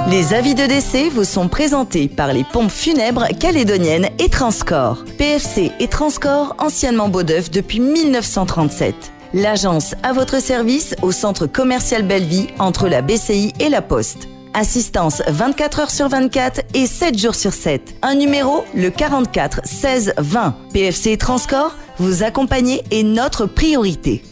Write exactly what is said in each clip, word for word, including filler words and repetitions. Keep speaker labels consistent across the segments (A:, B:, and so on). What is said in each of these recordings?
A: Les avis de décès vous sont présentés par les pompes funèbres calédoniennes et Transcorps. P F C et Transcorps, anciennement Beaudeuf depuis mille neuf cent trente-sept. L'agence à votre service au centre commercial Belleville entre la B C I et la Poste. Assistance vingt-quatre heures sur vingt-quatre et sept jours sur sept. Un numéro, le quarante-quatre seize vingt. P F C et Transcorps, vous accompagner est notre priorité.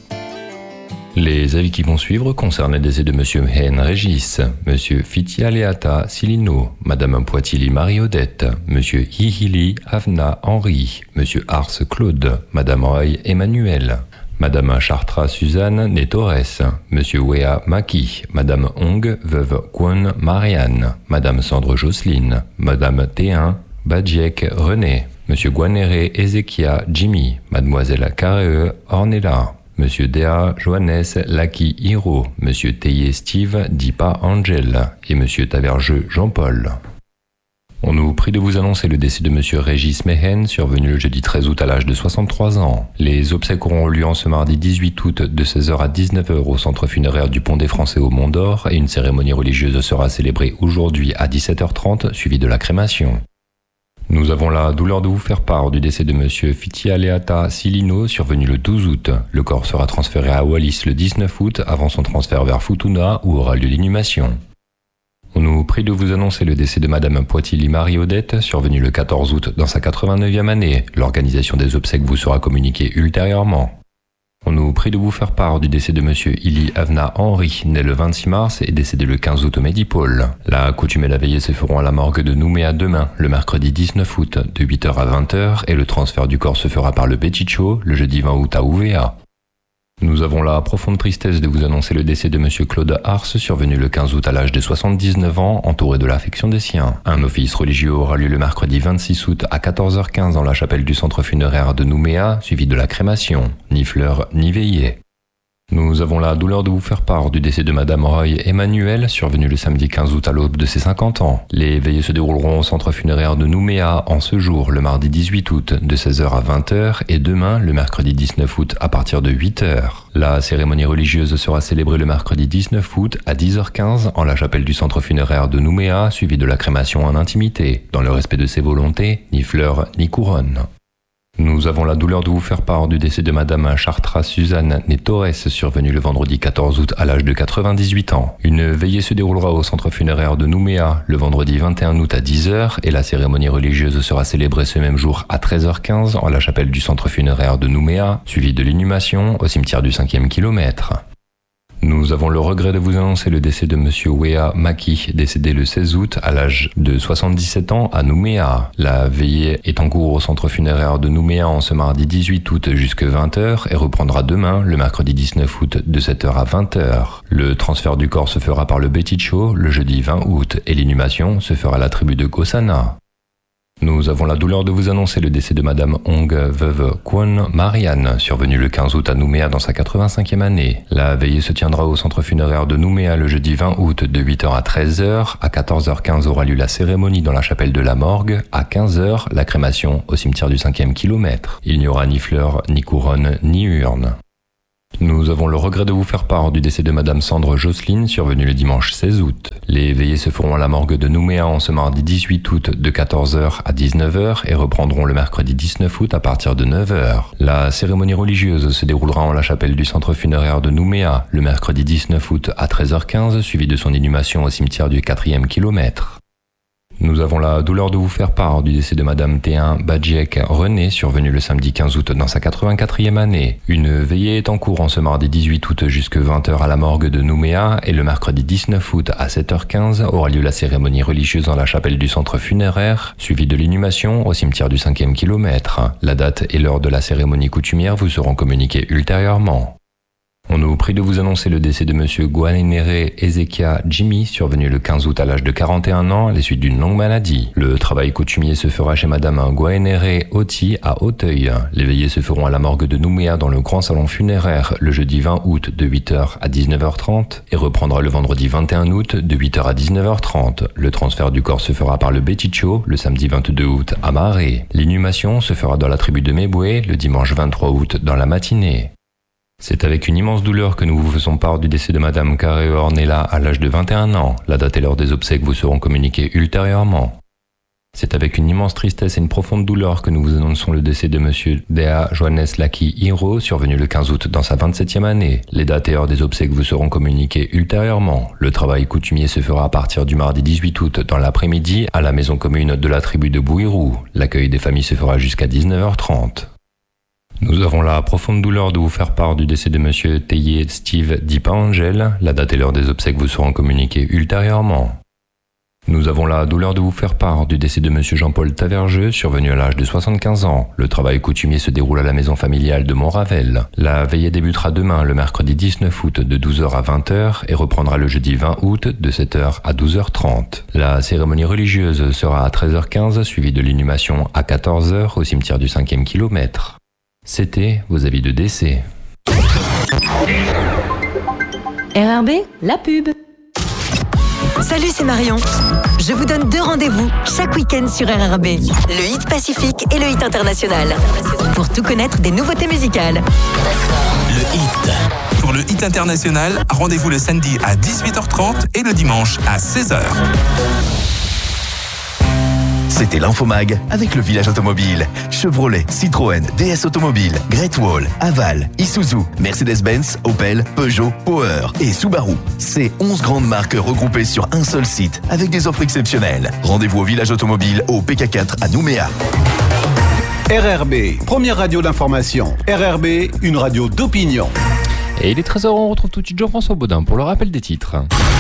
B: Les avis qui vont suivre concernent les décès de Monsieur Mhen Régis, Monsieur Fitialeata Silino, Madame Poitili Marie-Odette, Monsieur Hihili Avna Henri, Monsieur Ars Claude, Madame Roy Emmanuel, Madame Chartra Suzanne Netores, Monsieur Wea Maki, Madame Ong Veuve Kwon Marianne, Madame Sandre Jocelyne, Madame Théin Badjek René, Monsieur Guanere Ezekia Jimmy, Mademoiselle Carreux Ornella, Monsieur Dea Johannes Laki Hiro, Monsieur Théier Steve Dipa Angel et Monsieur Tavergeux Jean-Paul. On nous prie de vous annoncer le décès de Monsieur Régis Mehen, survenu le jeudi treize août à l'âge de soixante-trois ans. Les obsèques auront lieu en ce mardi dix-huit août de seize heures à dix-neuf heures au centre funéraire du Pont des Français au Mont d'Or et une cérémonie religieuse sera célébrée aujourd'hui à dix-sept heures trente, suivie de la crémation. Nous avons la douleur de vous faire part du décès de Monsieur Fitialeata Silino, survenu le douze août. Le corps sera transféré à Wallis le dix-neuf août, avant son transfert vers Futuna, où aura lieu l'inhumation. On nous prie de vous annoncer le décès de Madame Poitili Marie-Odette, survenue le quatorze août dans sa quatre-vingt-neuvième année. L'organisation des obsèques vous sera communiquée ultérieurement. On nous prie de vous faire part du décès de Monsieur Ili Avna Henri, né le vingt-six mars et décédé le quinze août au Médipôle. La coutume et la veillée se feront à la morgue de Nouméa demain, le mercredi dix-neuf août, de huit heures à vingt heures, et le transfert du corps se fera par le Béticho, le jeudi vingt août à Ouvéa. Nous avons la profonde tristesse de vous annoncer le décès de Monsieur Claude Ars, survenu le quinze août à l'âge de soixante-dix-neuf ans, entouré de l'affection des siens. Un office religieux aura lieu le mercredi vingt-six août à quatorze heures quinze dans la chapelle du centre funéraire de Nouméa, suivi de la crémation. Ni fleurs, ni veillée. Nous avons la douleur de vous faire part du décès de Madame Roy Emmanuel, survenue le samedi quinze août à l'aube de ses cinquante ans. Les veillées se dérouleront au centre funéraire de Nouméa en ce jour, le mardi dix-huit août, de seize heures à vingt heures, et demain, le mercredi dix-neuf août, à partir de huit heures. La cérémonie religieuse sera célébrée le mercredi dix-neuf août à dix heures quinze en la chapelle du centre funéraire de Nouméa, suivie de la crémation en intimité, dans le respect de ses volontés, ni fleurs, ni couronne. Nous avons la douleur de vous faire part du décès de Madame Chartra Suzanne Netores, survenue le vendredi quatorze août à l'âge de quatre-vingt-dix-huit ans. Une veillée se déroulera au centre funéraire de Nouméa le vendredi vingt et un août à dix heures et la cérémonie religieuse sera célébrée ce même jour à treize heures quinze en la chapelle du centre funéraire de Nouméa, suivie de l'inhumation au cimetière du cinquième kilomètre. Nous avons le regret de vous annoncer le décès de Monsieur Wea Maki, décédé le seize août à l'âge de soixante-dix-sept ans à Nouméa. La veillée est en cours au centre funéraire de Nouméa en ce mardi dix-huit août jusqu'à vingt heures et reprendra demain, le mercredi dix-neuf août, de sept heures à vingt heures. Le transfert du corps se fera par le Béticho le jeudi vingt août et l'inhumation se fera à la tribu de Kosana. Nous avons la douleur de vous annoncer le décès de Madame Ong Veuve Kwon Marianne, survenue le quinze août à Nouméa dans sa quatre-vingt-cinquième année. La veillée se tiendra au centre funéraire de Nouméa le jeudi vingt août de huit heures à treize heures. À quatorze heures quinze aura lieu la cérémonie dans la chapelle de la morgue. À quinze heures, la crémation au cimetière du cinquième kilomètre. Il n'y aura ni fleurs, ni couronne, ni urne. Nous avons le regret de vous faire part du décès de Madame Sandre Jocelyne, survenue le dimanche seize août. Les veillées se feront à la morgue de Nouméa en ce mardi dix-huit août de quatorze heures à dix-neuf heures et reprendront le mercredi dix-neuf août à partir de neuf heures. La cérémonie religieuse se déroulera en la chapelle du centre funéraire de Nouméa le mercredi dix-neuf août à treize heures quinze, suivi de son inhumation au cimetière du quatrième kilomètre. Nous avons la douleur de vous faire part du décès de Madame Théin Badjek René, survenue le samedi quinze août dans sa quatre-vingt-quatrième année. Une veillée est en cours en ce mardi dix-huit août jusqu'à vingt heures à la morgue de Nouméa et le mercredi dix-neuf août à sept heures quinze aura lieu la cérémonie religieuse dans la chapelle du centre funéraire, suivie de l'inhumation au cimetière du cinquième kilomètre. La date et l'heure de la cérémonie coutumière vous seront communiquées ultérieurement. On nous prie de vous annoncer le décès de Monsieur Guanere Ezekia Jimmy, survenu le quinze août à l'âge de quarante et un ans à la suite d'une longue maladie. Le travail coutumier se fera chez Madame Guanere Oti à Auteuil. Les veillées se feront à la morgue de Nouméa dans le grand salon funéraire le jeudi vingt août de huit heures à dix-neuf heures trente et reprendra le vendredi vingt et un août de huit heures à dix-neuf heures trente. Le transfert du corps se fera par le Béticho le samedi vingt-deux août à Marais. L'inhumation se fera dans la tribu de Méboué le dimanche vingt-trois août dans la matinée. C'est avec une immense douleur que nous vous faisons part du décès de Madame Carré Ornella à l'âge de vingt et un ans. La date et l'heure des obsèques vous seront communiquées ultérieurement. C'est avec une immense tristesse et une profonde douleur que nous vous annonçons le décès de Monsieur Dea Johannes Laki Hiro, survenu le quinze août dans sa vingt-septième année. Les dates et heures des obsèques vous seront communiquées ultérieurement. Le travail coutumier se fera à partir du mardi dix-huit août dans l'après-midi à la maison commune de la tribu de Bouirou. L'accueil des familles se fera jusqu'à dix-neuf heures trente. Nous avons la profonde douleur de vous faire part du décès de Monsieur Teye Steve Dipangel. La date et l'heure des obsèques vous seront communiquées ultérieurement. Nous avons la douleur de vous faire part du décès de Monsieur Jean-Paul Tavergeux, survenu à l'âge de soixante-quinze ans. Le travail coutumier se déroule à la maison familiale de Montravel. La veillée débutera demain, le mercredi dix-neuf août, de douze heures à vingt heures et reprendra le jeudi vingt août, de sept heures à douze heures trente. La cérémonie religieuse sera à treize heures quinze, suivie de l'inhumation à quatorze heures au cimetière du cinquième kilomètre. C'était vos avis de décès.
A: R R B, la pub.
C: Salut, c'est Marion. Je vous donne deux rendez-vous chaque week-end sur R R B. Le hit pacifique et le hit international. Pour tout connaître des nouveautés musicales.
D: Le hit. Pour le hit international, rendez-vous le samedi à dix-huit heures trente et le dimanche à seize heures.
E: C'était l'Infomag avec le village automobile. Chevrolet, Citroën, D S Automobile, Great Wall, Aval, Isuzu, Mercedes-Benz, Opel, Peugeot, Power et Subaru. C'est onze grandes marques regroupées sur un seul site avec des offres exceptionnelles. Rendez-vous au village automobile au P K quatre à Nouméa.
F: R R B, première radio d'information. R R B, une radio d'opinion.
B: Et il est treize heures, on retrouve tout de suite Jean-François Baudin pour le rappel des titres.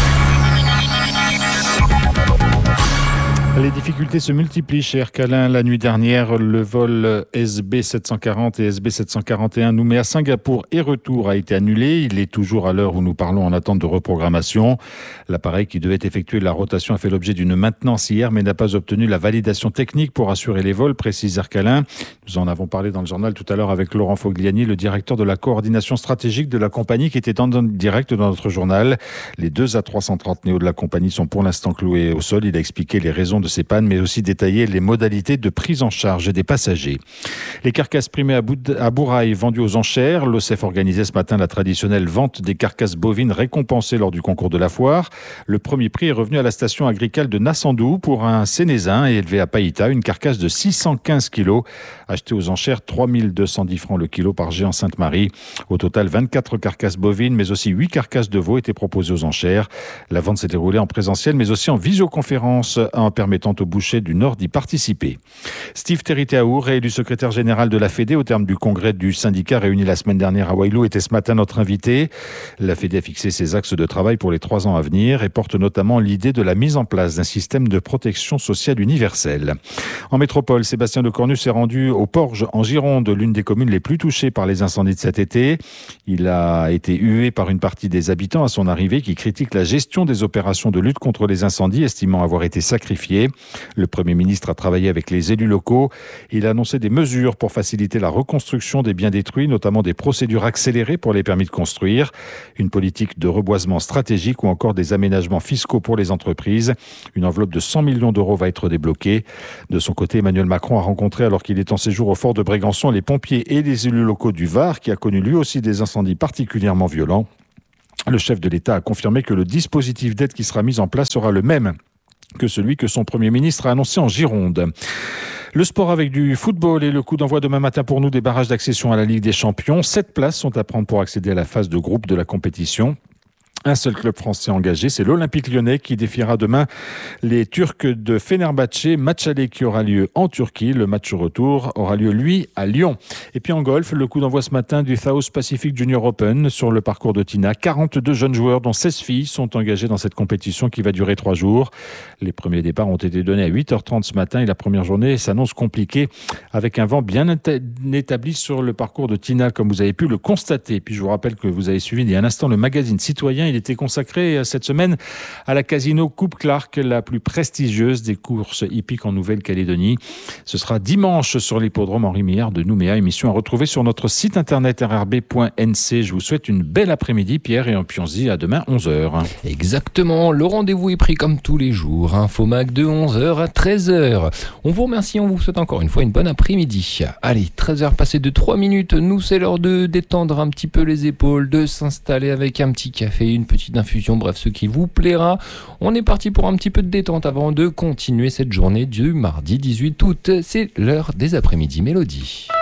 G: Les difficultés se multiplient chez Air Calin. La nuit dernière, le vol S B sept cent quarante et S B sept cent quarante et un Nouméa Singapour et retour a été annulé. Il est toujours à l'heure où nous parlons en attente de reprogrammation. L'appareil qui devait effectuer la rotation a fait l'objet d'une maintenance hier mais n'a pas obtenu la validation technique pour assurer les vols, précise Air Calin. Nous en avons parlé dans le journal tout à l'heure avec Laurent Fogliani, le directeur de la coordination stratégique de la compagnie qui était en direct dans notre journal. Les deux A trois cent trente Neo de la compagnie sont pour l'instant cloués au sol. Il a expliqué les raisons de ces pannes, mais aussi détailler les modalités de prise en charge des passagers. Les carcasses primées à, Boud- à Bourail vendues aux enchères. L'O C E F organisait ce matin la traditionnelle vente des carcasses bovines récompensées lors du concours de la foire. Le premier prix est revenu à la station agricole de Nassandou pour un Sénézin et élevé à Païta, une carcasse de six cent quinze kilos, achetée aux enchères trois mille deux cent dix francs le kilo par Géant Sainte-Marie. Au total, vingt-quatre carcasses bovines, mais aussi huit carcasses de veau étaient proposées aux enchères. La vente s'est déroulée en présentiel, mais aussi en visioconférence, en permettant aux bouchers du Nord d'y participer. Steve Teriteaou, réélu secrétaire général de la Fédé au terme du congrès du syndicat réuni la semaine dernière à Wailou, était ce matin notre invité. La Fédé a fixé ses axes de travail pour les trois ans à venir et porte notamment l'idée de la mise en place d'un système de protection sociale universelle. En métropole, Sébastien Lecornu s'est rendu au Porge en Gironde, l'une des communes les plus touchées par les incendies de cet été. Il a été hué par une partie des habitants à son arrivée qui critiquent la gestion des opérations de lutte contre les incendies, estimant avoir été sacrifiées. Le Premier ministre a travaillé avec les élus locaux. Il a annoncé des mesures pour faciliter la reconstruction des biens détruits, notamment des procédures accélérées pour les permis de construire, une politique de reboisement stratégique ou encore des aménagements fiscaux pour les entreprises. Une enveloppe de cent millions d'euros va être débloquée. De son côté, Emmanuel Macron a rencontré, alors qu'il est en séjour au fort de Brégançon, les pompiers et les élus locaux du Var, qui a connu lui aussi des incendies particulièrement violents. Le chef de l'État a confirmé que le dispositif d'aide qui sera mis en place sera le même que celui que son Premier ministre a annoncé en Gironde. Le sport avec du football et le coup d'envoi demain matin pour nous des barrages d'accession à la Ligue des Champions. Sept places sont à prendre pour accéder à la phase de groupe de la compétition. Un seul club français engagé, c'est l'Olympique Lyonnais qui défiera demain les Turcs de Fenerbahçe. Match aller qui aura lieu en Turquie. Le match retour aura lieu, lui, à Lyon. Et puis en golf, le coup d'envoi ce matin du South Pacific Junior Open sur le parcours de Tina. quarante-deux jeunes joueurs, dont seize filles, sont engagés dans cette compétition qui va durer trois jours. Les premiers départs ont été donnés à huit heures trente ce matin et la première journée s'annonce compliquée avec un vent bien établi sur le parcours de Tina, comme vous avez pu le constater. Puis je vous rappelle que vous avez suivi il y a un instant le magazine Citoyen il était consacré cette semaine à la Casino Coupe Clark, la plus prestigieuse des courses hippiques en Nouvelle-Calédonie. Ce sera dimanche sur l'hippodrome Henri Millard de Nouméa. Émission à retrouver sur notre site internet r r b point n c. Je vous souhaite une belle après-midi, Pierre, et puis on se dit à demain onze heures.
B: Exactement, le rendez-vous est pris comme tous les jours. Infomag de onze heures à treize heures. On vous remercie, on vous souhaite encore une fois une bonne après-midi. Allez, treize heures passées de trois minutes, nous c'est l'heure de détendre un petit peu les épaules, de s'installer avec un petit café, une petite infusion, bref, ce qui vous plaira. On est parti pour un petit peu de détente avant de continuer cette journée du mardi dix-huit août. C'est l'heure des après-midi mélodies.